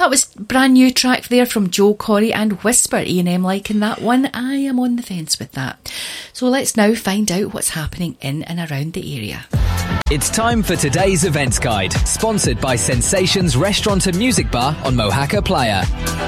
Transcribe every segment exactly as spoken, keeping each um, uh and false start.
that was brand new track there from Joe Corey and Whisper. E and M liking that one. I am on the fence with that. So let's now find out what's happening in and around the area. It's time for today's events guide, sponsored by Sensations Restaurant and Music Bar on Mohaca Playa.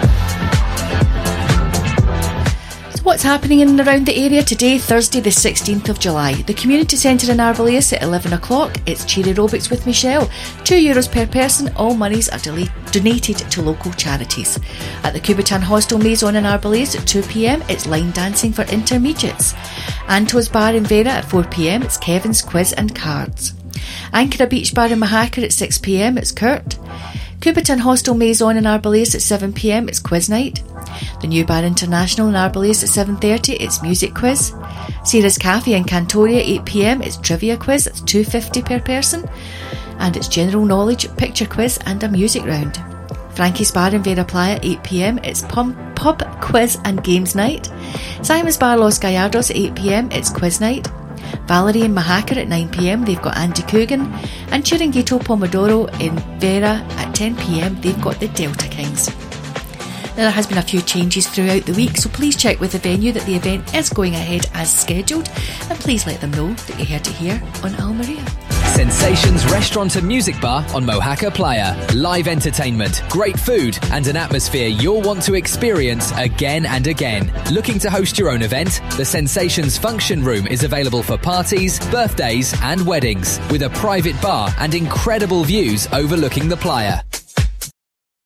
What's happening in and around the area today, Thursday the sixteenth of July? The Community Centre in Arbalace at eleven o'clock. It's Cheer Aerobics with Michelle. two euros per person. All monies are del- donated to local charities. At the Kubitan Hostel Maison in Arbalace at two p m, it's line dancing for intermediates. Anto's Bar in Vera at four p m, it's Kevin's Quiz and Cards. Ankara Beach Bar in Mohaca at six p m, it's Kurt. Kubitan Hostel Maison in Arbalace at seven p m, it's Quiz Night. The New Bar International in Arbalace at seven thirty, it's Music Quiz. Sarah's Cafe in Cantoria eight p m, it's Trivia Quiz, it's two pounds fifty per person. And it's General Knowledge, Picture Quiz and a Music Round. Frankie's Bar in Vera Playa eight p m, it's Pub, Pub Quiz and Games Night. Simon's Bar Los Gallardos at eight p m, it's Quiz Night. Valerie in Mohaca at nine p m, they've got Andy Coogan. And Chiringuito Pomodoro in Vera at ten p m, they've got the Delta Kings. Now, there has been a few changes throughout the week, so please check with the venue that the event is going ahead as scheduled, and please let them know that you heard it here on Almeria. Sensations Restaurant and Music Bar on Mohaca Playa. Live entertainment, great food and an atmosphere you'll want to experience again and again. Looking to host your own event? The Sensations Function Room is available for parties, birthdays and weddings, with a private bar and incredible views overlooking the playa.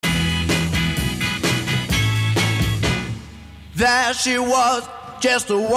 There she was, just a